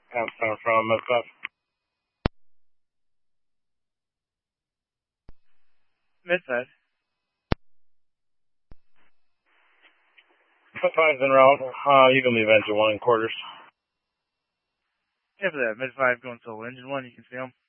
Countdown from Mid-5. Mid-5. Mid-5's en route. You can leave engine 1 in quarters. Yeah, for that. Mid-5 going solo. Engine 1, you can see him.